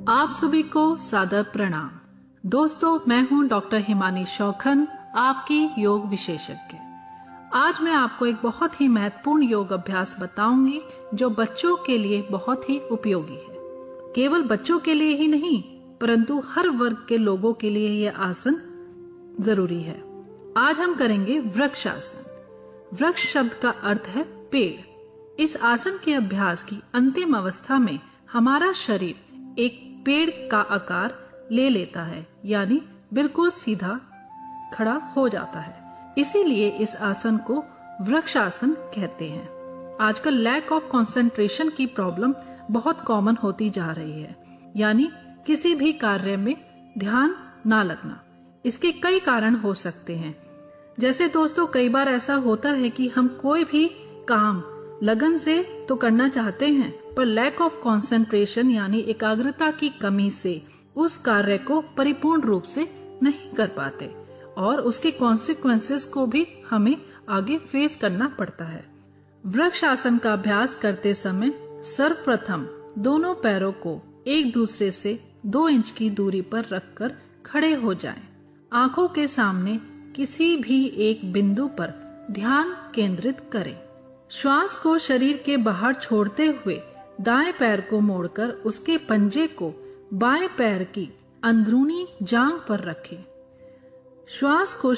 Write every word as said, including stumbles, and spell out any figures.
आप सभी को सादर प्रणाम। दोस्तों, मैं हूं डॉक्टर हिमानी शौखन, आपकी योग विशेषज्ञ। आज मैं आपको एक बहुत ही महत्वपूर्ण योग अभ्यास बताऊंगी जो बच्चों के लिए बहुत ही उपयोगी है। केवल बच्चों के लिए ही नहीं, परंतु हर वर्ग के लोगों के लिए यह आसन जरूरी है। आज हम करेंगे वृक्ष आसन। वृक्ष शब्द का अर्थ है पेड़। इस आसन के अभ्यास की अंतिम अवस्था में हमारा शरीर एक पेड़ का आकार ले लेता है, यानी बिल्कुल सीधा खड़ा हो जाता है। इसीलिए इस आसन को वृक्ष आसन कहते हैं। आजकल लैक ऑफ कंसंट्रेशन की प्रॉब्लम बहुत कॉमन होती जा रही है, यानी किसी भी कार्य में ध्यान ना लगना। इसके कई कारण हो सकते हैं। जैसे दोस्तों, कई बार ऐसा होता है कि हम कोई भी काम लगन से तो करना चाहते हैं, पर लैक ऑफ कंसंट्रेशन यानी एकाग्रता की कमी से उस कार्य को परिपूर्ण रूप से नहीं कर पाते और उसके कॉन्सिक्वेंसेस को भी हमें आगे फेस करना पड़ता है। वृक्ष आसन का अभ्यास करते समय सर्वप्रथम दोनों पैरों को एक दूसरे से दो इंच की दूरी पर रखकर खड़े हो जाएं। आंखों के सामने किसी भी एक बिंदु पर ध्यान केंद्रित करें। श्वास को शरीर के बाहर छोड़ते हुए दाएं पैर को मोड़कर उसके पंजे को बाएं पैर की अंदरूनी जांघ पर रखें। श्वास को